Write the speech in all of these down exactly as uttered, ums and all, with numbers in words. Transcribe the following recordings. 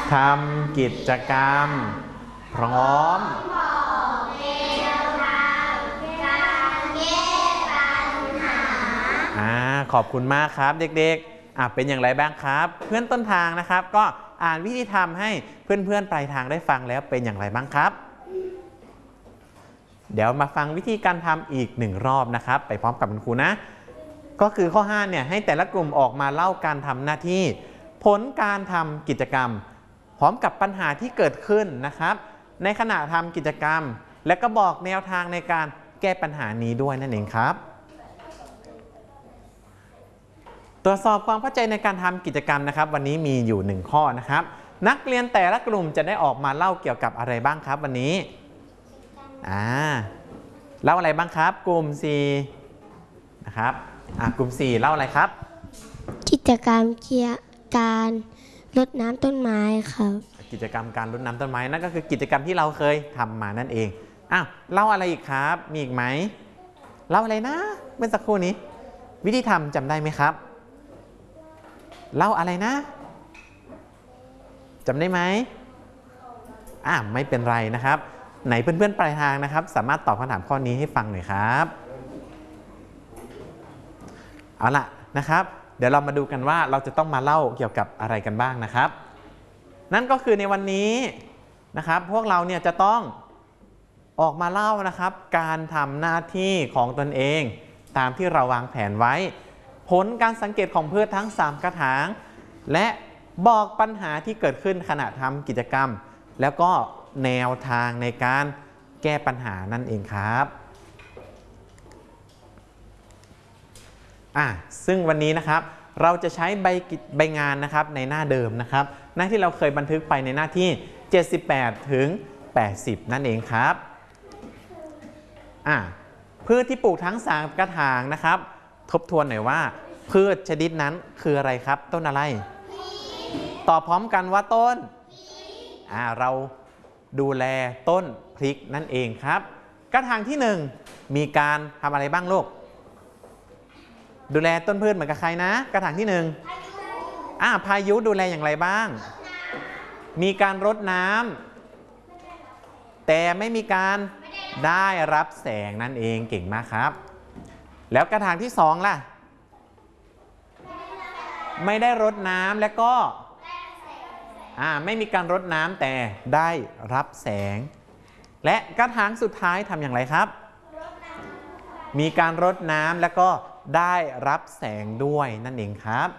ทำกิจกรรมพร้อมอ่าขอบคุณมากครับเด็กๆอ่ะเป็นอย่างไรบ้างครับเพื่อนต้นทางนะครับก็อ่านวิธีทำให้เพื่อนๆปลายทางได้ฟังแล้วเป็นอย่างไรบ้างครับเดี๋ยวมาฟังวิธีการทำอีกหนึ่งรอบนะครับไปพร้อมกับคุณครูนะก็คือข้อห้าเนี่ยให้แต่ละกลุ่มออกมาเล่าการทำหน้าที่ผลการทำกิจกรรมพร้อมกับปัญหาที่เกิดขึ้นนะครับในขณะทำกิจกรรมและก็บอกแนวทางในการแก้ปัญหานี้ด้วยนั่นเองครับตรวจสอบความเข้าใจในการทำกิจกรรมนะครับวันนี้มีอยู่หนึ่งข้อนะครับนักเรียนแต่ละกลุ่มจะได้ออกมาเล่าเกี่ยวกับอะไรบ้างครับวันนี้อ่าเล่าอะไรบ้างครับกลุ่มสี่นะครับอ่ากลุ่มสี่เล่าอะไรครับกิจกรรมเกี่ยวกับการรดน้ำต้นไม้ครับกิจกรรมการรดน้ำต้นไม้นั่นก็คือกิจกรรมที่เราเคยทำมานั่นเองอ้าวเล่าอะไรอีกครับมีอีกไหมเล่าอะไรนะเมื่อสักครู่นี้วิธีทำจำได้ไหมครับเล่าอะไรนะจำได้ไหมอ่าไม่เป็นไรนะครับไหนเพื่อนๆปลายทางนะครับสามารถตอบคำถามข้อนี้ให้ฟังหน่อยครับเอาล่ะนะครับเดี๋ยวเรามาดูกันว่าเราจะต้องมาเล่าเกี่ยวกับอะไรกันบ้างนะครับนั่นก็คือในวันนี้นะครับพวกเราเนี่ยจะต้องออกมาเล่านะครับการทำหน้าที่ของตนเองตามที่เราวางแผนไว้ผลการสังเกตของพืชทั้งสามกระถางและบอกปัญหาที่เกิดขึ้นขณะทำกิจกรรมแล้วก็แนวทางในการแก้ปัญหานั่นเองครับอ่ะซึ่งวันนี้นะครับเราจะใช้ใบใบงานนะครับในหน้าเดิมนะครับหน้าที่เราเคยบันทึกไปในหน้าที่เจ็ดสิบแปดถึงแปดสิบนั่นเองครับอ่ะพืชที่ปลูกทั้งสามกระถางนะครับทบทวนหน่อยว่าพืชชนิดนั้นคืออะไรครับต้นอะไรตอบพร้อมกันว่าต้นอ่าเราดูแลต้นพริกนั่นเองครับกระถางที่หนึ่งมีการทำอะไรบ้างลูกดูแลต้นพืชเหมือนกับใครนะกระถางที่หนึ่งอ่าพายุดูแลอย่างไรบ้างมีการรดน้ำแต่ไม่มีการได้รับแสงนั่นเองเก่งมากครับแล้วกระถางที่สองล่ะไม่ได้รดน้ำและก็อ่าไม่มีการรดน้ำแต่ได้รับแสงและกระถางสุดท้ายทำอย่างไรครับมีการรดน้ำและก็ได้รับแสงด้วยนั่นเองครับ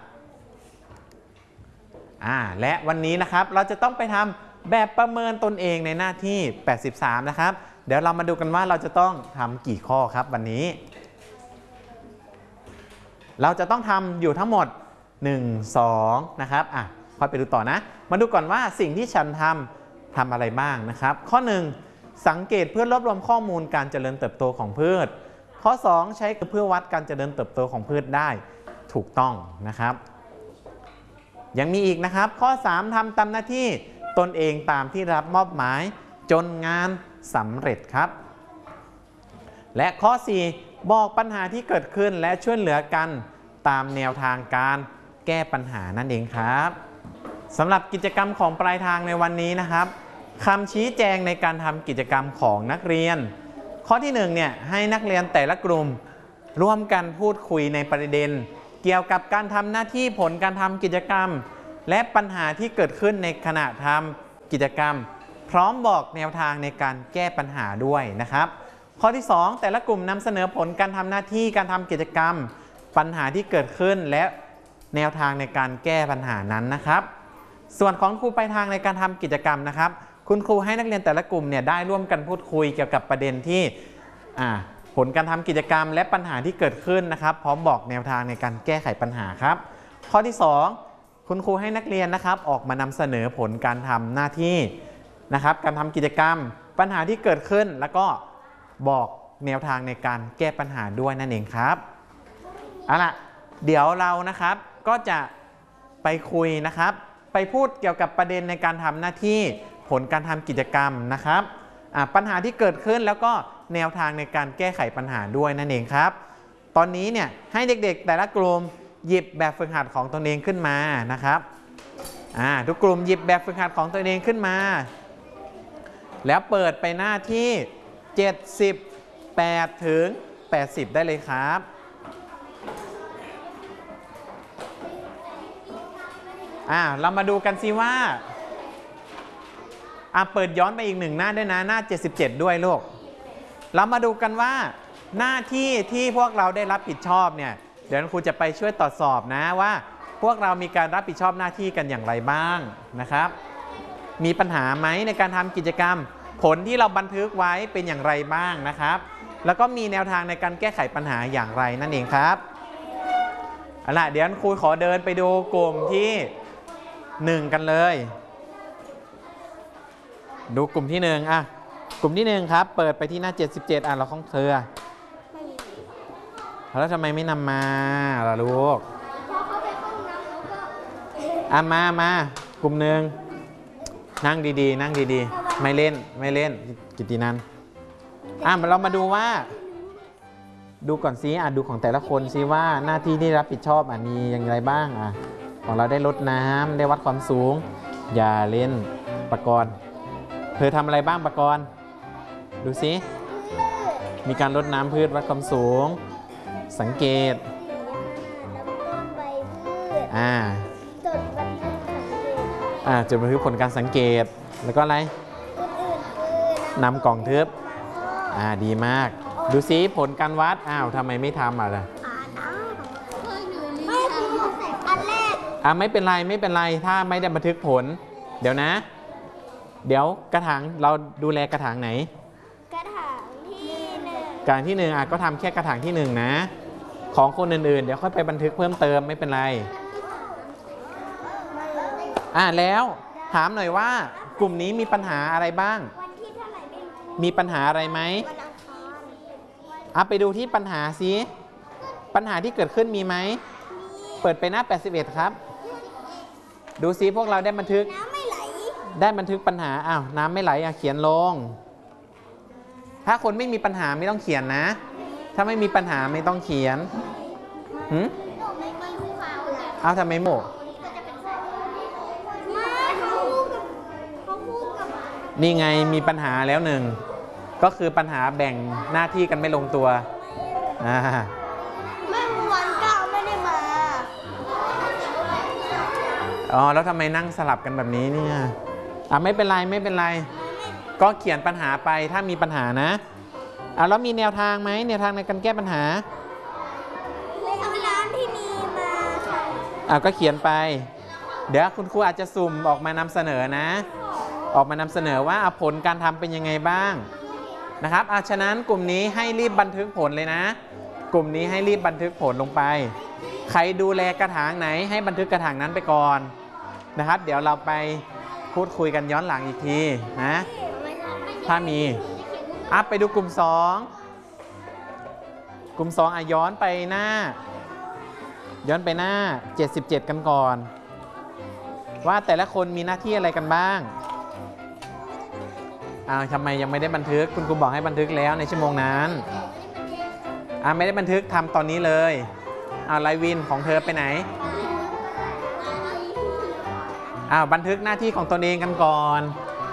อ่าและวันนี้นะครับเราจะต้องไปทำแบบประเมินตนเองในหน้าที่แปดสิบสามนะครับเดี๋ยวเรามาดูกันว่าเราจะต้องทำกี่ข้อครับวันนี้เราจะต้องทำอยู่ทั้งหมดหนึ่ง สองนะครับอ่ะค่อยไปดูต่อนะมาดูก่อนว่าสิ่งที่ฉันทำทำอะไรบ้างนะครับข้อหนึ่งสังเกตเพื่อรวบรวมข้อมูลการเจริญเติบโตของพืชข้อสองใช้เพื่อวัดการเจริญเติบโตของพืชได้ถูกต้องนะครับยังมีอีกนะครับข้อสามทำตามหน้าที่ตนเองตามที่รับมอบหมายจนงานสำเร็จครับและข้อสี่บอกปัญหาที่เกิดขึ้นและช่วยเหลือกันตามแนวทางการแก้ปัญหานั่นเองครับสำหรับกิจกรรมของปลายทางในวันนี้นะครับคำชี้แจงในการทำกิจกรรมของนักเรียนข้อที่หนึ่งเนี่ยให้นักเรียนแต่ละกลุ่มร่วมกันพูดคุยในประเด็นเกี่ยวกับการทำหน้าที่ผลการทำกิจกรรมและปัญหาที่เกิดขึ้นในขณะทำกิจกรรมพร้อมบอกแนวทางในการแก้ปัญหาด้วยนะครับข้อที่สองแต่ละกลุ่มนำเสนอผลการทำหน้าที่การทำกิจกรรมปัญหาที่เกิดขึ้นและแนวทางในการแก้ปัญหานั้นนะครับส่วนของครูปลายทางในการทำกิจกรรมนะครับคุณครูให้นักเรียนแต่ละกลุ่มเนี่ยได้ร่วมกันพูดคุยเกี่ยวกับประเด็นที่ผลการทำกิจกรรมและปัญหาที่เกิดขึ้นนะครับพร้อมบอกแนวทางในการแก้ไขปัญหาครับข้อที่สองคุณครูให้นักเรียนนะครับออกมานำเสนอผลการทำหน้าที่นะครับการทำกิจกรรมปัญหาที่เกิดขึ้นแล้วก็บอกแนวทางในการแก้ปัญหาด้วยนั่นเองครับเอาล่ะเดี๋ยวเรานะครับก็จะไปคุยนะครับไปพูดเกี่ยวกับประเด็นในการทำหน้าที่ผลการทำกิจกรรมนะครับปัญหาที่เกิดขึ้นแล้วก็แนวทางในการแก้ไขปัญหาด้วยนั่นเองครับตอนนี้เนี่ยให้เด็กๆแต่ละกลุ่มหยิบแบบฝึกหัดของตนเองขึ้นมานะครับอ่าทุกกลุ่มหยิบแบบฝึกหัดของตัวเองขึ้นมา แล้วเปิดไปหน้าที่เจ็ดสิบแปดถึงแปดสิบได้เลยครับอ่าเรามาดูกันสิว่าอ่าเปิดย้อนไปอีกหนึ่งหน้าด้วยนะหน้าเจ็ดสิบเจ็ดด้วยลูกเรามาดูกันว่าหน้าที่ที่พวกเราได้รับผิดชอบเนี่ยเดี๋ยวครูจะไปช่วยตรวจสอบนะว่าพวกเรามีการรับผิดชอบหน้าที่กันอย่างไรบ้างนะครับมีปัญหาไหมในการทำกิจกรรมผลที่เราบันทึกไว้เป็นอย่างไรบ้างนะครับแล้วก็มีแนวทางในการแก้ไขปัญหาอย่างไรนั่นเองครับเอาล่ะเดี๋ยวครูขอเดินไปดูกลุ่มที่หนึ่งกันเลยดูกลุ่มที่หนึ่งอ่ะกลุ่มที่หนึ่งครับเปิดไปที่หน้าเจ็ดสิบเจ็ดอ่ะเราของเธอแล้วทำไมไม่นำมาล่ะลูกอ่ะมามากลุ่มหนึ่งนั่งดีๆนั่งดีๆไม่เล่นไม่เล่นกิตตินันอ่ะเรามาดูว่าดูก่อนซิอ่ะดูของแต่ละคนซิว่าหน้าที่ที่รับผิดชอบอ่ะมีอย่างไรบ้างอ่ะของเราได้ลดน้ำได้วัดความสูงอย่าเล่นปกรณ์เธอทำอะไรบ้างปกรณ์ดูซิมีการลดน้ำพืชวัดความสูงสังเกตอ่าอ่าจดบันทึกผลการสังเกตแล้วก็อะไรนำกล่องทึบอ่าดีมากดูซิผลการวัดอ้าวทำไมไม่ทำอ่ะล่ะอ่าไม่เป็นไรไม่เป็นไรถ้าไม่ได้บันทึกผลเดี๋ยวนะเดี๋ยวกระถางเราดูแลกระถางไหนกระถางที่หนึ่งกระถางที่หนึ่งอ่ะก็ทำแค่กระถางที่หนึ่งนะของคนอื่นๆเดี๋ยวค่อยไปบันทึกเพิ่มเติมไม่เป็นไรอ่ะแล้วถามหน่อยว่ากลุ่มนี้มีปัญหาอะไรบ้างมีปัญหาอะไรไหมอ่ะไปดูที่ปัญหาซิปัญหาที่เกิดขึ้นมีไหมเปิดไปหน้าแปดสิบเอ็ดครับดูซิพวกเราได้บันทึกได้บันทึกปัญหาอ้าวน้ำไม่ไหลอ่ะเขียนลงถ้าคนไม่มีปัญหาไม่ต้องเขียนนะถ้าไม่มีปัญหาไม่ต้องเขียนหืมเอาทำไมโมนี่ไงมีปัญหาแล้วหนึ่งก็คือปัญหาแบ่งหน้าที่กันไม่ลงตัวอ่าแม่วันเก้าไม่ได้มาอ๋อแล้วทำไมนั่งสลับกันแบบนี้เนี่ยอ่ะไม่เป็นไรไม่เป็นไรก็เขียนปัญหาไปถ้ามีปัญหานะอ่ะแล้วมีแนวทางไหมแนวทางในการแก้ปัญหาไม่ทำร้านที่มีมาค่ะอ่ะก็เขียนไปเดี๋ยวคุณครูอาจจะสุ่มออกมานำเสนอนะออกมานำเสนอว่าผลการทำเป็นยังไงบ้างนะครับอ่ะฉะนั้นกลุ่มนี้ให้รีบบันทึกผลเลยนะกลุ่มนี้ให้รีบบันทึกผลลงไปใครดูแลกระถางไหนให้บันทึกกระถางนั้นไปก่อนนะครับเดี๋ยวเราไปพูดคุยกันย้อนหลังอีกทีนะถ้ามีอ่ะไปดูกลุ่มสองกลุ่มสองอ่ะย้อนไปหน้าย้อนไปหน้าเจ็ดสิบเจ็ดกันก่อนว่าแต่ละคนมีหน้าที่อะไรกันบ้างอ้าวทำไมยังไม่ได้บันทึกคุณครูบอกให้บันทึกแล้วในชั่วโมงนั้นอ่าไม่ได้บันทึกทำตอนนี้เลยอ้าวไลวินของเธอไปไหนอ้าวบันทึกหน้าที่ของตนเองกันก่อน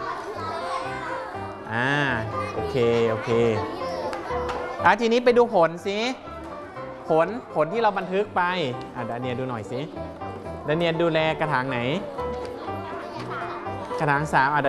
อ่าโอเคโอเคอ่ะทีนี้ไปดูผลสิผลผลที่เราบันทึกไปอ่ะดาเนียดูหน่อยสิดาเนียดูแลกระถางไหนกระถางสามอ่ะ